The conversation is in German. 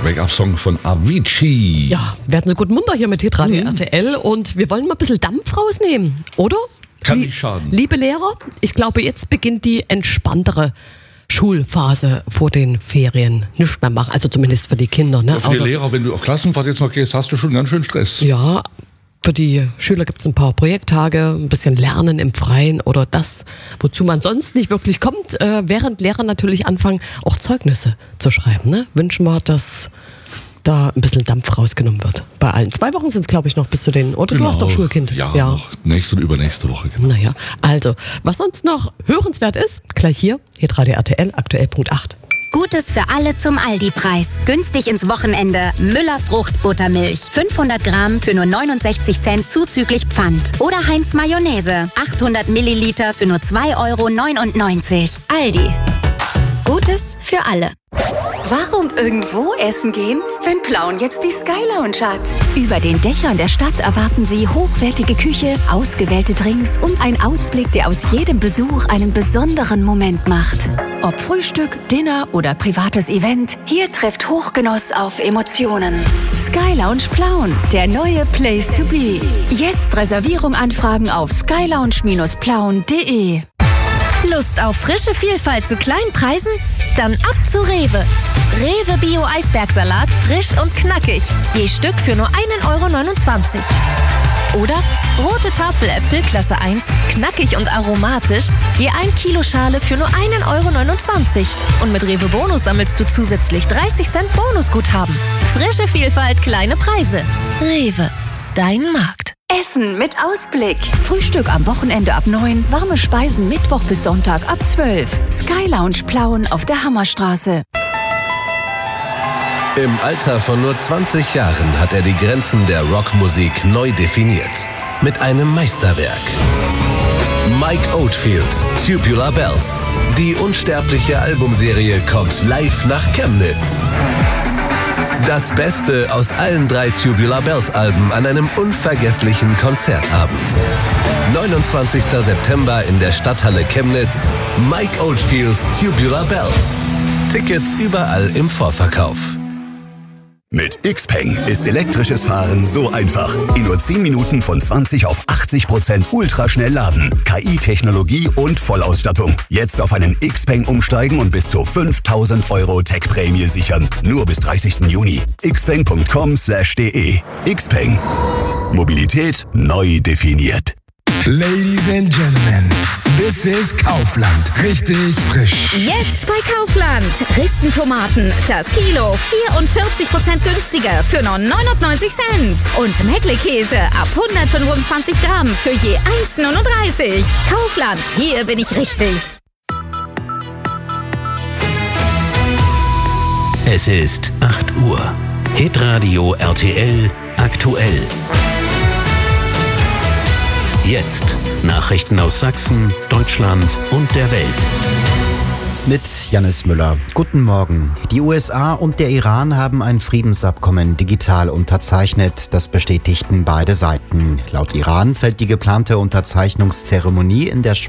Wake-up-Song von Avicii. Ja, werden Sie gut munter hier mit Hitradio RTL und wir wollen mal ein bisschen Dampf rausnehmen, oder? Kann nicht schaden. Liebe Lehrer, ich glaube, jetzt beginnt die entspanntere Schulphase vor den Ferien. Nichts mehr machen, also zumindest für die Kinder. Ne? Ja, für die Lehrer, wenn du auf Klassenfahrt jetzt noch gehst, hast du schon ganz schön Stress. Ja, für die Schüler gibt es ein paar Projekttage, ein bisschen Lernen im Freien oder das, wozu man sonst nicht wirklich kommt, während Lehrer natürlich anfangen, auch Zeugnisse zu schreiben. Ne? Wünschen wir, dass da ein bisschen Dampf rausgenommen wird. Bei allen. 2 Wochen sind es, glaube ich, noch bis zu den, oder Genau. Du hast doch Schulkind. Ja, noch nächste und übernächste Woche. Genau. Naja, also, was sonst noch hörenswert ist, gleich hier, Hitradio RTL, aktuell Punkt 8. Gutes für alle zum Aldi-Preis. Günstig ins Wochenende. Müller Fruchtbuttermilch. 500 Gramm für nur 69 Cent zuzüglich Pfand. Oder Heinz Mayonnaise. 800 Milliliter für nur 2,99 €. Aldi. Gutes für alle. Warum irgendwo essen gehen, wenn Plauen jetzt die Sky Lounge hat? Über den Dächern der Stadt erwarten Sie hochwertige Küche, ausgewählte Drinks und ein Ausblick, der aus jedem Besuch einen besonderen Moment macht. Ob Frühstück, Dinner oder privates Event, Hier trifft Hochgenuss auf Emotionen. Sky Lounge Plauen, der neue Place to be. Jetzt Reservierung anfragen auf skylounge-plauen.de. Lust auf frische Vielfalt zu kleinen Preisen? Dann ab zu Rewe. Rewe Bio Eisbergsalat, frisch und knackig. Je Stück für nur 1,29 €. Oder rote Tafeläpfel Klasse 1, knackig und aromatisch. Je 1 Kilo Schale für nur 1,29 €. Und mit Rewe Bonus sammelst du zusätzlich 30 Cent Bonusguthaben. Frische Vielfalt, kleine Preise. Rewe, dein Markt. Essen mit Ausblick. Frühstück am Wochenende ab 9, warme Speisen Mittwoch bis Sonntag ab 12. Sky Lounge Plauen auf der Hammerstraße. Im Alter von nur 20 Jahren hat er die Grenzen der Rockmusik neu definiert. Mit einem Meisterwerk. Mike Oldfield, Tubular Bells. Die unsterbliche Albumserie kommt live nach Chemnitz. Das Beste aus allen 3 Tubular Bells Alben an einem unvergesslichen Konzertabend. 29. September in der Stadthalle Chemnitz. Mike Oldfields Tubular Bells. Tickets überall im Vorverkauf. Mit Xpeng ist elektrisches Fahren so einfach. In nur 10 Minuten von 20 auf 80% ultraschnell laden. KI-Technologie und Vollausstattung. Jetzt auf einen Xpeng umsteigen und bis zu 5.000 € Tech-Prämie sichern. Nur bis 30. Juni. xpeng.com/de. Xpeng. Mobilität neu definiert. Ladies and Gentlemen, this is Kaufland. Richtig frisch. Jetzt bei Kaufland. Ristentomaten. Das Kilo 44% günstiger für nur 99 Cent. Und Meckle-Käse ab 125 Gramm für je 1,39 €. Kaufland, hier bin ich richtig. Es ist 8 Uhr. Hitradio RTL aktuell. Jetzt Nachrichten aus Sachsen, Deutschland und der Welt. Mit Jannis Müller. Guten Morgen. Die USA und der Iran haben ein Friedensabkommen digital unterzeichnet. Das bestätigten beide Seiten. Laut Iran fällt die geplante Unterzeichnungszeremonie in der